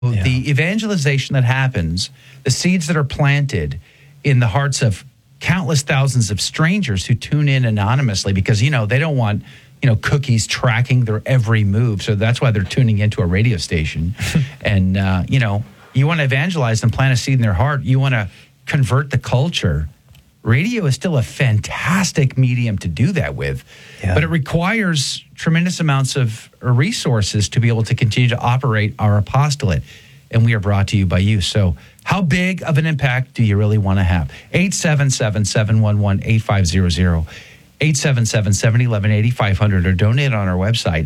the evangelization that happens, the seeds that are planted in the hearts of countless thousands of strangers who tune in anonymously because, they don't want, cookies tracking their every move. So that's why they're tuning into a radio station. And, you want to evangelize and plant a seed in their heart. You want to convert the culture. Radio is still a fantastic medium to do that with, but it requires tremendous amounts of resources to be able to continue to operate our apostolate. And we are brought to you by you. So how big of an impact do you really want to have? 877-711-8500, 877-711-8500, or donate on our website,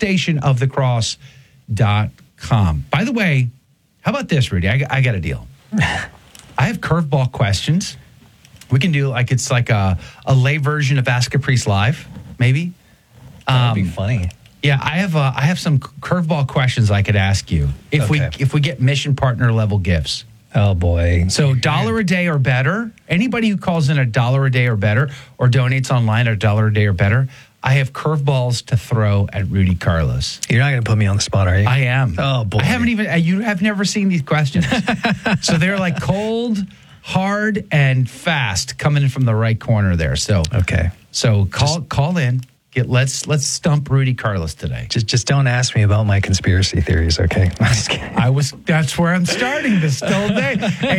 thestationofthecross.com. By the way, how about this, Rudy? I got a deal. I have curveball questions. We can do it's like a lay version of Ask a Priest Live, maybe. That'd be funny. Yeah, I have some curveball questions I could ask you if we get mission partner level gifts. Oh boy! So $1 a day or better. Anybody who calls in $1 a day or better, or donates online at $1 a day or better, I have curveballs to throw at Rudy Carlos. You're not going to put me on the spot, are you? I am. Oh boy! You have never seen these questions, so they're like cold, hard, and fast coming in from the right corner there. So okay. So call in. Let's stump Rudy Carlos today. Just don't ask me about my conspiracy theories, okay? I'm just kidding. That's where I'm starting this whole day.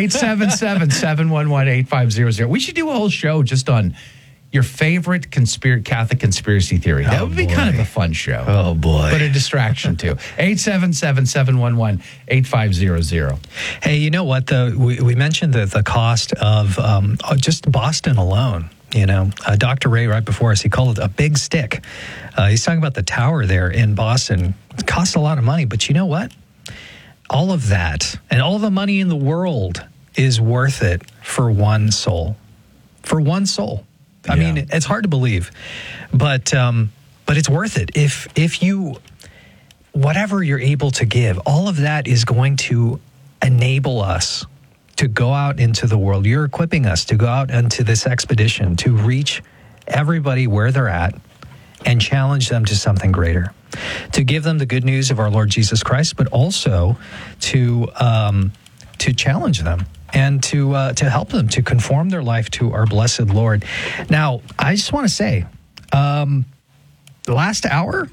877-711-8500. We should do a whole show just on your favorite Catholic conspiracy theory. That would be kind of a fun show. Oh, boy. But a distraction, too. 877-711-8500. Hey, you know what, though? We mentioned the cost of just Boston alone. Dr. Ray, right before us, he called it a big stick. He's talking about the tower there in Boston. It costs a lot of money, but you know what? All of that and all the money in the world is worth it for one soul. For one soul. I mean, it's hard to believe, but it's worth it. If you, whatever you're able to give, all of that is going to enable us to go out into the world. You're equipping us to go out into this expedition to reach everybody where they're at and challenge them to something greater, to give them the good news of our Lord Jesus Christ, but also to challenge them and to help them to conform their life to our blessed Lord. Now, I just want to say, the last hour,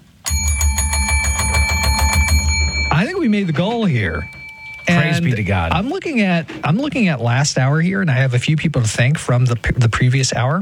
I think we made the goal here. Praise be to God. I'm looking at last hour here, and I have a few people to thank from the previous hour.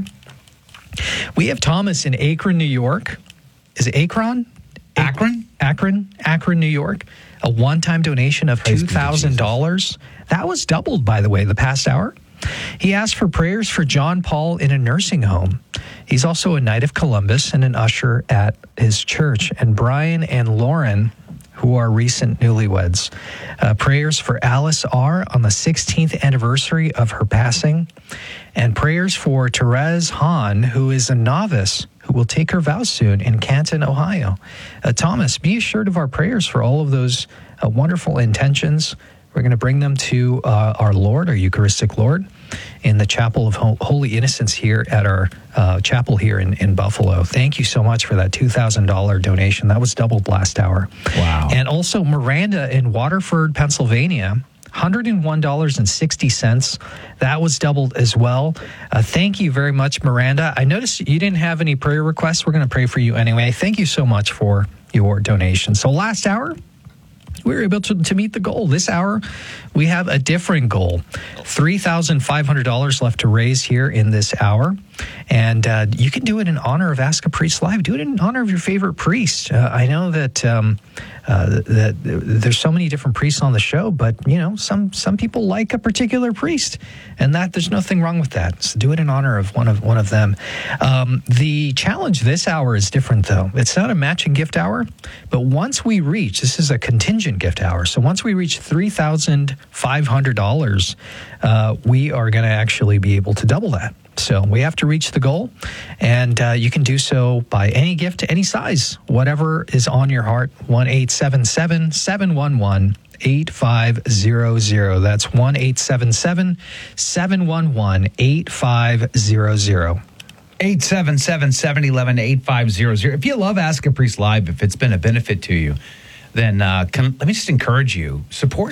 We have Thomas in Akron, New York. Is it Akron? Akron, New York. A one-time donation of $2,000. That was doubled, by the way, the past hour. He asked for prayers for John Paul in a nursing home. He's also a Knight of Columbus and an usher at his church. And Brian and Lauren, who are recent newlyweds. Prayers for Alice R. on the 16th anniversary of her passing. And prayers for Therese Hahn, who is a novice who will take her vows soon in Canton, Ohio. Thomas, be assured of our prayers for all of those wonderful intentions. We're going to bring them to our Lord, our Eucharistic Lord, in the Chapel of Holy Innocents here at our chapel here in Buffalo. Thank you so much for that $2,000 donation. That was doubled last hour. Wow. And also Miranda in Waterford, Pennsylvania, $101.60. That was doubled as well. Thank you very much, Miranda. I noticed you didn't have any prayer requests. We're going to pray for you anyway. Thank you so much for your donation. So last hour, we were able to meet the goal. This hour, we have a different goal. $3,500 left to raise here in this hour. And you can do it in honor of Ask a Priest Live. Do it in honor of your favorite priest. I know that that there's so many different priests on the show, but some people like a particular priest, and that there's nothing wrong with that. So do it in honor of one of them. The challenge this hour is different, though. It's not a matching gift hour, but once we reach, this is a contingent gift hour. So once we reach $3,500, we are going to actually be able to double that. So we have to reach the goal, and you can do so by any gift, any size, whatever is on your heart. 1-877-711-8500. That's 1-877-711-8500. 877-711-8500. If you love Ask a Priest Live, if it's been a benefit to you, then let me just encourage you, support